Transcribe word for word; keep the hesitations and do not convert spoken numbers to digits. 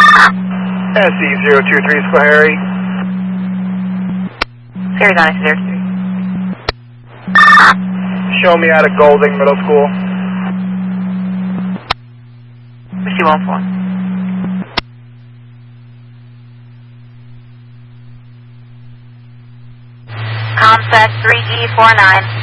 S E zero two three Schoharie. Sierra nine zero three. Show me out of Golding Middle School. Whiskey one four. Contact three G four nine.